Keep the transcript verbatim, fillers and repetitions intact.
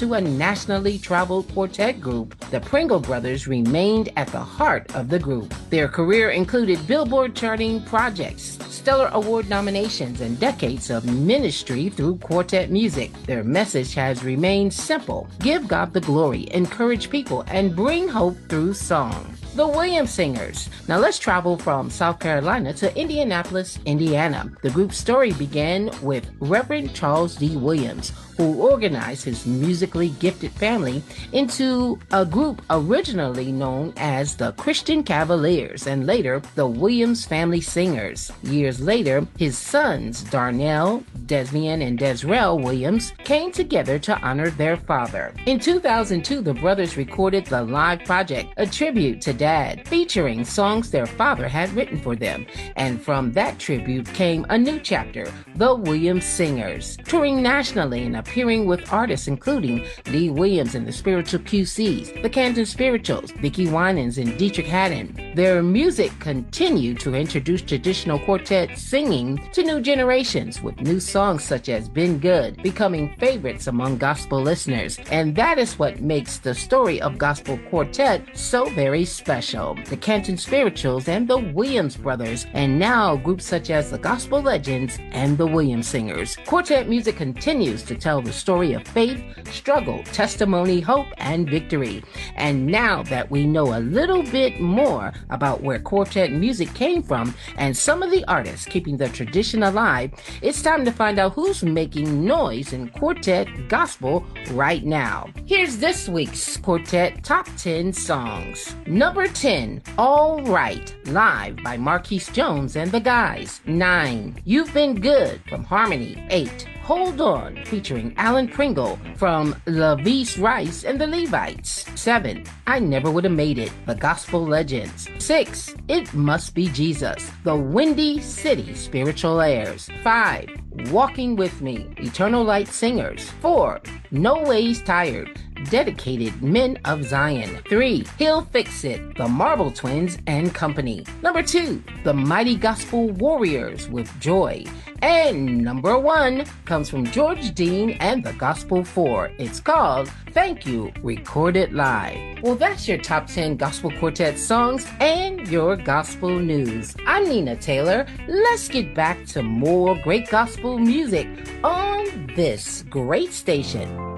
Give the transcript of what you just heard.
into a nationally traveled quartet group, the Pringle Brothers remained at the heart of the group. Their career included Billboard charting projects, Stellar Award nominations, and decades of ministry through quartet music. Their message has remained simple: give God the glory, encourage people, and bring hope through song. The Williams Singers. Now let's travel from South Carolina to Indianapolis, Indiana. The group's story began with Reverend Charles D. Williams, who organized his musically gifted family into a group originally known as the Christian Cavaliers and later the Williams Family Singers. Years later, his sons, Darnell, Desmian, and Desrell Williams, came together to honor their father. In two thousand two, the brothers recorded the live project, A Tribute to Dad, featuring songs their father had written for them. And from that tribute came a new chapter, the Williams Singers, touring nationally and appearing with artists including Lee Williams and the Spiritual Q Cs, the Canton Spirituals, Vicki Winans, and Dietrich Haddon. Their music continued to introduce traditional quartet singing to new generations, with new songs such as Been Good becoming favorites among gospel listeners. And that is what makes the story of gospel quartet so very special. The Canton Spirituals and the Williams Brothers, and now groups such as the Gospel Legends and the Williams Singers. Quartet music continues to tell the story of faith, struggle, testimony, hope, and victory. And now that we know a little bit more about where quartet music came from and some of the artists keeping the tradition alive, it's time to find out who's making noise in quartet gospel right now. Here's this week's Quartet Top ten Songs. Number ten, All Right, live by Marquise Jones and the Guys. nine, You've Been Good from Harmony. eight, Hold On, featuring Alan Pringle from LaVise Rice and the Levites. seven, I Never Would Have Made It, the Gospel Legends. six, It Must Be Jesus, the Windy City Spiritual Airs. five, Walking With Me, Eternal Light Singers. four, No Ways Tired, Dedicated Men of Zion. three, He'll Fix It, the Marble Twins and Company. Number two, The Mighty Gospel Warriors with Joy. And number one comes from George Dean and the Gospel Four. It's called Thank You, recorded live. Well, that's your top ten gospel quartet songs and your gospel news. I'm Nina Taylor. Let's get back to more great gospel music on this great station.